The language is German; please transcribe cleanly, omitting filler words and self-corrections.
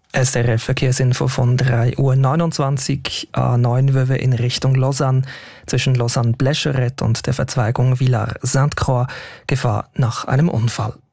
SRF Verkehrsinfo von 3:29 Uhr A9 Wöwe in Richtung Lausanne. Zwischen Lausanne-Blescheret und der Verzweigung Villars-Sainte-Croix Gefahr nach einem Unfall.